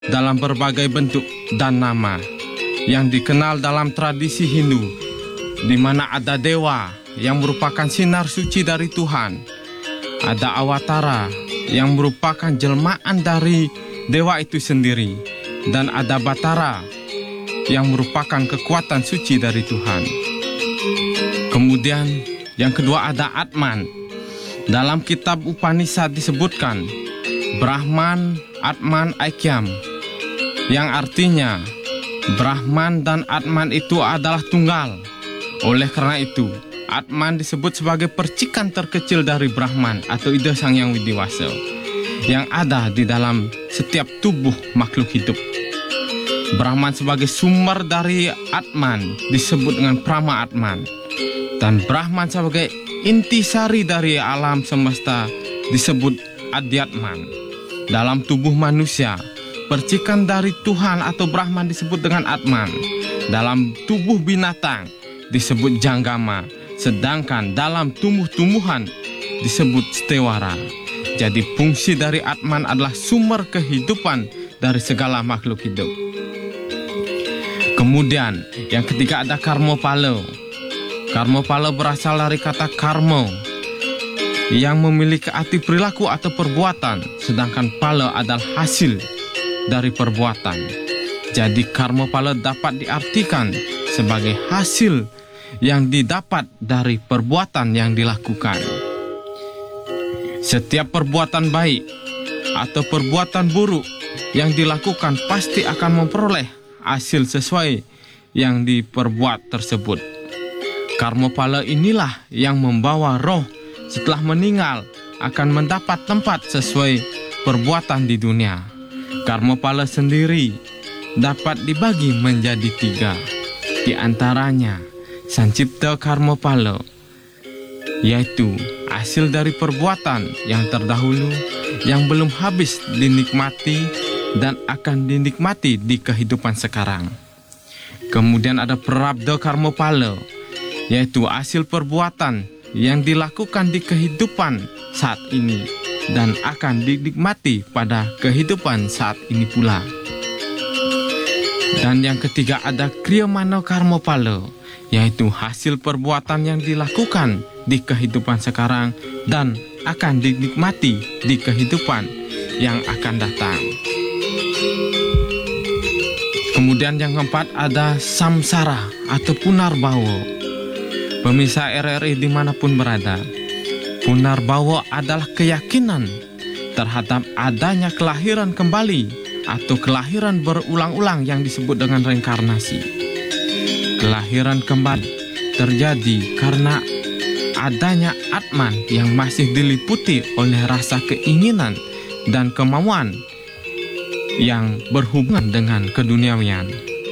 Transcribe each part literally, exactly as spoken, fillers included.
dalam berbagai bentuk dan nama yang dikenal dalam tradisi Hindu, di mana ada dewa yang merupakan sinar suci dari Tuhan, ada awatara yang merupakan jelmaan dari dewa itu sendiri, dan ada batara yang merupakan kekuatan suci dari Tuhan. Kemudian yang kedua ada Atman. Dalam kitab Upanishad disebutkan Brahman, Atman, Aikyam, yang artinya Brahman dan Atman itu adalah tunggal. Oleh karena itu, Atman disebut sebagai percikan terkecil dari Brahman atau ide Sang Yang Widiwasa yang ada di dalam setiap tubuh makhluk hidup. Brahman sebagai sumber dari Atman disebut dengan Prama Atman, dan Brahman sebagai intisari dari alam semesta disebut Adhyatman. Dalam tubuh manusia, percikan dari Tuhan atau Brahman disebut dengan Atman. Dalam tubuh binatang disebut Janggama, sedangkan dalam tumbuh-tumbuhan disebut Stewara. Jadi fungsi dari Atman adalah sumber kehidupan dari segala makhluk hidup. Kemudian yang ketiga ada Karmapala. Karmapala berasal dari kata karma yang memiliki arti perilaku atau perbuatan, sedangkan pala adalah hasil dari perbuatan. Jadi Karmapala dapat diartikan sebagai hasil yang didapat dari perbuatan yang dilakukan. Setiap perbuatan baik atau perbuatan buruk yang dilakukan pasti akan memperoleh hasil sesuai yang diperbuat tersebut. Karmapala inilah yang membawa roh setelah meninggal akan mendapat tempat sesuai perbuatan di dunia. Karmapala sendiri dapat dibagi menjadi tiga. Di antaranya Sancipta Karmapala, yaitu hasil dari perbuatan yang terdahulu yang belum habis dinikmati dan akan dinikmati di kehidupan sekarang. Kemudian ada Prarabdha Karmapala, yaitu hasil perbuatan yang dilakukan di kehidupan saat ini dan akan dinikmati pada kehidupan saat ini pula. Dan yang ketiga ada Kriyamana Karmapala, yaitu hasil perbuatan yang dilakukan di kehidupan sekarang dan akan dinikmati di kehidupan yang akan datang. Kemudian yang keempat ada Samsara atau Punarbawa. Pemirsa R R I dimanapun berada, Punarbawa adalah keyakinan terhadap adanya kelahiran kembali atau kelahiran berulang-ulang yang disebut dengan reinkarnasi. Kelahiran kembali terjadi karena adanya Atman yang masih diliputi oleh rasa keinginan dan kemauan yang berhubungan dengan keduniawian.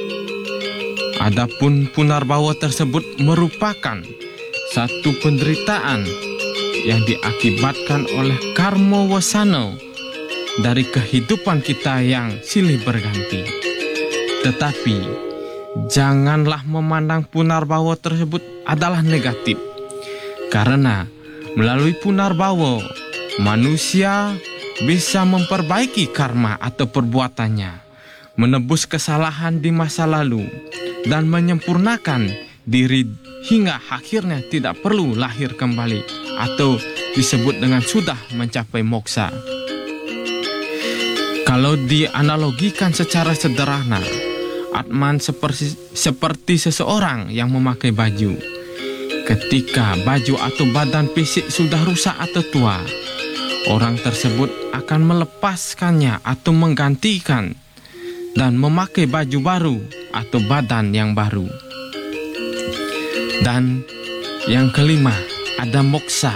Adapun Punarbawa tersebut merupakan satu penderitaan yang diakibatkan oleh karma wasana dari kehidupan kita yang silih berganti. Tetapi janganlah memandang Punarbawa tersebut adalah negatif, karena melalui Punarbawa manusia bisa memperbaiki karma atau perbuatannya, menebus kesalahan di masa lalu, dan menyempurnakan diri hingga akhirnya tidak perlu lahir kembali atau disebut dengan sudah mencapai moksa. Kalau dianalogikan secara sederhana, Atman seperti, seperti seseorang yang memakai baju. Ketika baju atau badan fisik sudah rusak atau tua, orang tersebut akan melepaskannya atau menggantikan dan memakai baju baru atau badan yang baru. Dan yang kelima ada moksa.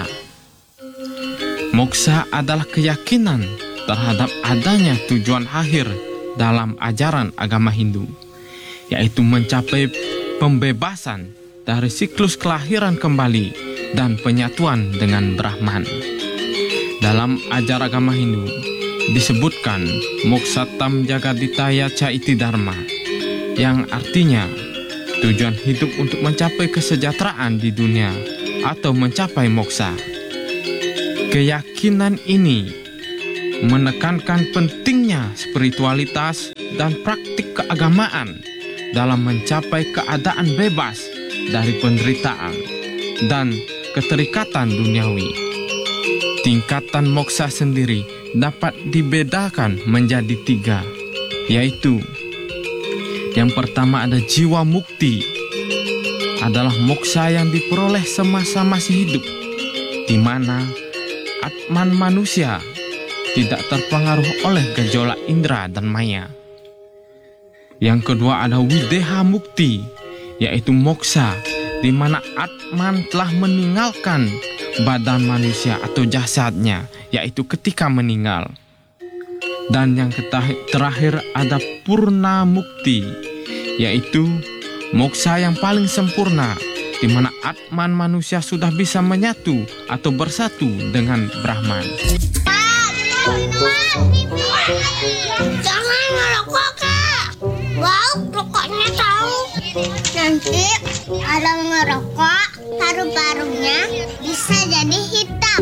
Moksa adalah keyakinan terhadap adanya tujuan akhir dalam ajaran agama Hindu, yaitu mencapai pembebasan dari siklus kelahiran kembali dan penyatuan dengan Brahman. Dalam ajaran agama Hindu disebutkan Moksatam Jagaditaya Caiti Dharma, yang artinya tujuan hidup untuk mencapai kesejahteraan di dunia atau mencapai moksa. Keyakinan ini menekankan pentingnya pentingnya spiritualitas dan praktik keagamaan dalam mencapai keadaan bebas dari penderitaan dan keterikatan duniawi. Tingkatan moksa sendiri dapat dibedakan menjadi tiga, yaitu yang pertama ada jiwa mukti, adalah moksa yang diperoleh semasa masih hidup, di mana atman manusia tidak terpengaruh oleh gejolak indera dan maya. Yang kedua ada wideha mukti, yaitu moksa di mana atman telah meninggalkan badan manusia atau jasadnya, yaitu ketika meninggal. Dan yang terakhir ada purna mukti, yaitu moksa yang paling sempurna, di mana atman manusia sudah bisa menyatu atau bersatu dengan Brahman. Pak, minuman. Jangan ngerokok, Kak. Wow, rokoknya tahu. Nanti kalau ngerokok, paru-parunya bisa jadi hitam.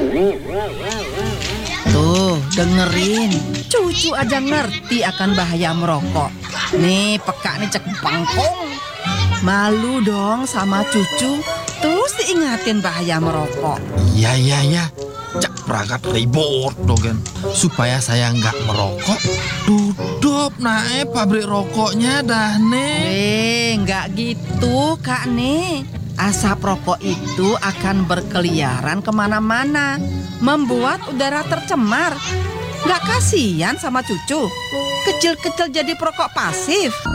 Tuh, dengerin. Cucu aja ngerti akan bahaya merokok. Nih, peka nih cek bangkong. Malu dong sama cucu. Terus diingatin bahaya merokok. Iya, iya, iya. Cak pragat ribut dogen. Supaya saya nggak merokok, duduk naik pabrik rokoknya dah nih. Eh, nggak gitu, Kak nih. Asap rokok itu akan berkeliaran kemana-mana, membuat udara tercemar. Nggak kasihan sama cucu? Kecil-kecil jadi perokok pasif.